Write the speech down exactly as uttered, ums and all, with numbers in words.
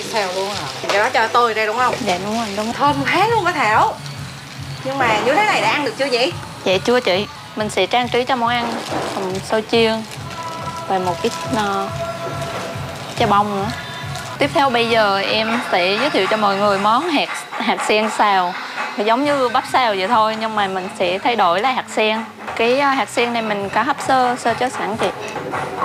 xèo luôn à? Cái đó cho tôi đây đúng không? Dạ đúng rồi, đúng. Thơm thế luôn á Thảo. Nhưng mà như thế này đã ăn được chưa vậy? Dạ chưa chị. Mình sẽ trang trí cho món ăn cùng xôi chiên và một ít uh, chà bông nữa. Tiếp theo bây giờ em sẽ giới thiệu cho mọi người món hạt hạt sen xào. Thì giống như bắp xào vậy thôi, nhưng mà mình sẽ thay đổi là hạt sen. Cái hạt sen này mình có hấp sơ, sơ chế sẵn chị.